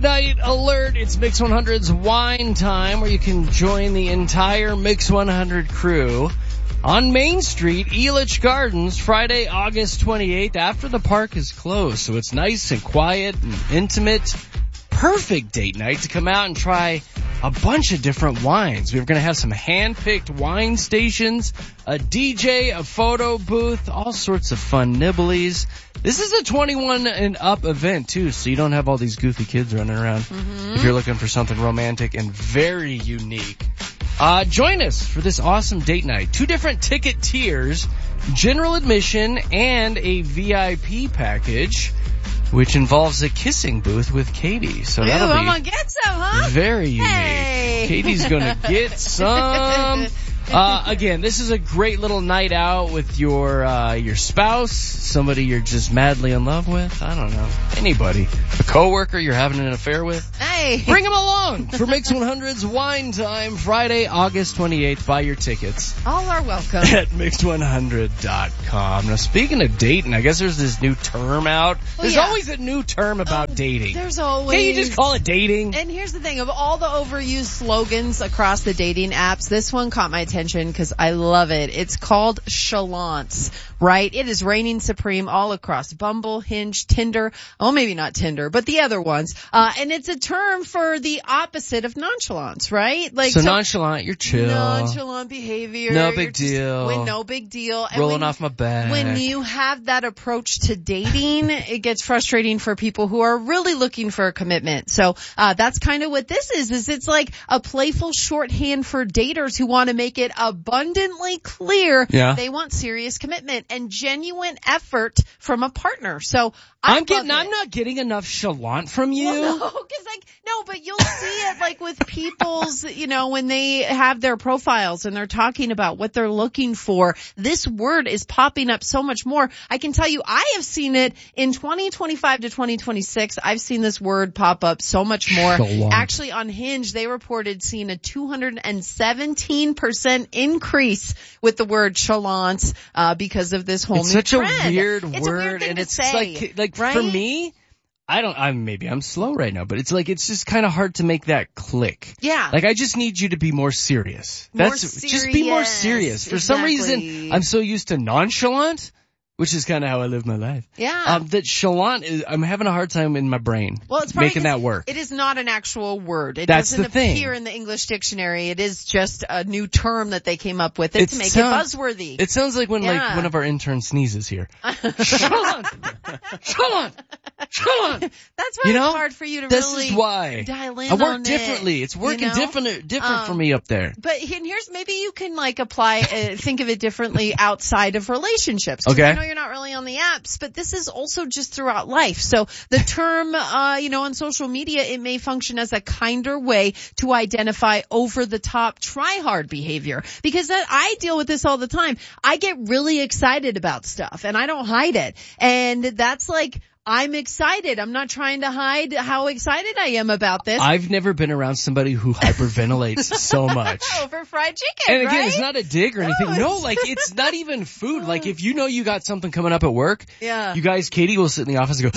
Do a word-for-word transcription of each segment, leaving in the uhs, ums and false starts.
night alert. It's Mix one hundred's Wine Time, where you can join the entire Mix one hundred crew on Main Street, Elitch Gardens, Friday, August twenty-eighth, after the park is closed. So it's nice and quiet and intimate. Perfect date night to come out and try a bunch of different wines. We're going to have some hand-picked wine stations, a D J, a photo booth, all sorts of fun nibblies. This is a twenty-one and up event too, so you don't have all these goofy kids running around. Mm-hmm. If you're looking for something romantic and very unique, uh, join us for this awesome date night. Two different ticket tiers, general admission and a V I P package, which involves a kissing booth with Katie. So that'll Ooh, be I'm gonna get some, huh? very unique. Hey. Katie's gonna get some. Uh, again, this is a great little night out with your, uh, your spouse, somebody you're just madly in love with. I don't know. Anybody. A coworker you're having an affair with. Hey. Bring them along for Mix one hundred's Wine Time, Friday, August twenty-eighth. Buy your tickets. All are welcome. At mix one hundred dot com. Now, speaking of dating, I guess there's this new term out. Well, there's yeah. always a new term about Oh, dating. There's always. Can't you just call it dating? And here's the thing, of all the overused slogans across the dating apps, this one caught my attention because I love it. It's called Chalance, right? It is reigning supreme all across Bumble, Hinge, Tinder. Oh, maybe not Tinder, but the other ones. Uh, and it's a term for the opposite of nonchalance, right? Like so, so nonchalant, you're chill. Nonchalant behavior. No big You're just, deal. when, no big deal. And Rolling when, off my back. When you have that approach to dating, it gets frustrating for people who are really looking for a commitment. So, uh, that's kind of what this is, is it's like a playful shorthand for daters who want to make it abundantly clear yeah. they want serious commitment and genuine effort from a partner. So I I'm getting, it. I'm not getting enough chalant from you. Well, no, cause like, no, but you'll see it like with people's, you know, when they have their profiles and they're talking about what they're looking for. This word is popping up so much more. I can tell you, I have seen it in twenty twenty-five to twenty twenty-six. I've seen this word pop up so much more. Chalant. Actually, on Hinge, they reported seeing a two hundred seventeen percent increase with the word chalance, uh, because of this whole it's new such trend. a weird it's word, a weird thing and to it's say, like, like right? for me, I don't, I'm, maybe I'm slow right now, but it's like, it's just kind of hard to make that click. Yeah. Like, I just need you to be more serious. More That's, just be more serious. serious. For some Exactly. reason, I'm so used to nonchalant, which is kind of how I live my life. Yeah. Um, that chalant is, I'm having a hard time in my brain Well, it's probably making that work. It is not an actual word. It That's doesn't the thing. appear in the English dictionary. It is just a new term that they came up with it, It to make sounds- it buzzworthy. It sounds like when Yeah. like one of our interns sneezes here. Chalant! Chalant! Chalant! That's why You know, it's hard for you to This really is why. dial in I work on differently. it, It's working you know? different, different Um, for me up there. But and here's, maybe you can like apply, uh, think of it differently outside of relationships. 'Cause Okay. I know you're not really on the apps, but this is also just throughout life. So the term, uh, you know, on social media, it may function as a kinder way to identify over the top, try hard behavior. Because that, I deal with this all the time. I get really excited about stuff and I don't hide it. And that's like, I'm excited. I'm not trying to hide how excited I am about this. I've never been around somebody who hyperventilates so much. Over fried chicken, And again, right? it's not a dig or anything. No, No, it's- like it's not even food. Like if you know you got something coming up at work, Yeah. you guys, Katie will sit in the office and go,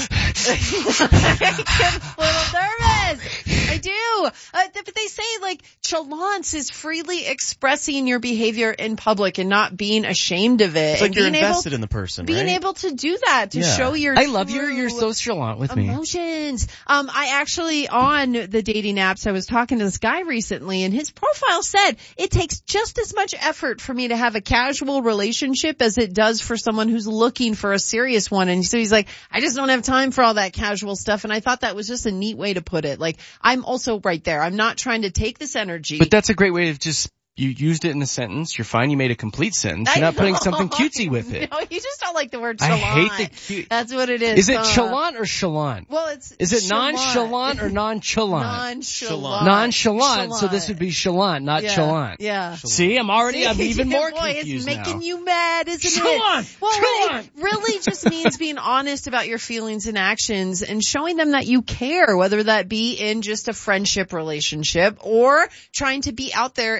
I get a little nervous. I do. Uh, th- but they say like chalance is freely expressing your behavior in public and not being ashamed of it. It's like and you're being invested able, in the person, being right? able to do that, to Yeah. show your I love your, true you're so chalant with me. emotions. Um, I actually, on the dating apps, I was talking to this guy recently and his profile said it takes just as much effort for me to have a casual relationship as it does for someone who's looking for a serious one. And so he's like, I just don't have time for all that casual stuff. And I thought that was just a neat way to put it. Like, I'm also right there. I'm not trying to take this energy. But that's a great way to just, you used it in a sentence. You're fine. You made a complete sentence. You're I not putting know. something cutesy with it. No, you just don't like the word I chalant. hate the cute. That's what it is. Is it Uh, chalant or chalant? Well, it's Is it chalant. nonchalant or nonchalant? Nonchalant. Nonchalant. So this would be chalant, not yeah. chalant. Yeah. See, I'm already, I'm See? even more Boy, confused it's making now. you mad, isn't Chalant. it? Well, Chalant. it really just means being honest about your feelings and actions and showing them that you care, whether that be in just a friendship relationship or trying to be out there and trying to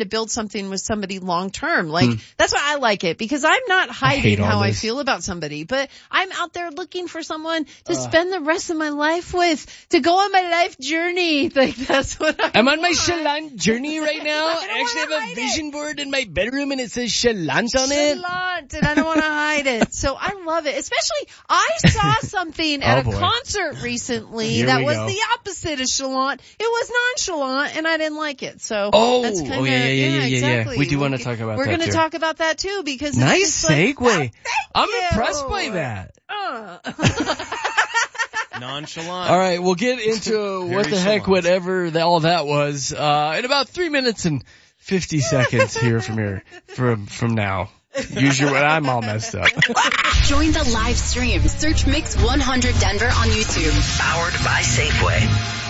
to build something with somebody long term. Like, Hmm. that's why I like it, because I'm not hate hiding all how I this. feel about somebody, but I'm out there looking for someone to spend the rest of my life with, to go on my life journey. Like, that's what I I'm on my want. Chalant journey right now. I I, don't actually wanna have hide a vision board in my bedroom and it says Chalant on it. Chalant, and I don't want to hide it. So I love it. Especially, I saw something at Oh, a boy. concert recently Here that we was go. the opposite of chalant. It was nonchalant, and I didn't like it. So Oh, that's kind of oh, yeah, yeah, yeah, yeah, yeah. exactly. We do We'll wanna get- talk about We're that, gonna too. talk about that too, because it's Nice just like, segue. oh, thank I'm you. impressed by that. Uh. Nonchalant. All right, we'll get into what the heck, chalant. whatever the, all that was, uh, in about three minutes and fifty seconds here from here, from, from now. Usually when I'm all messed up. Join the live stream. Search Mix one hundred Denver on YouTube. Powered by Safeway.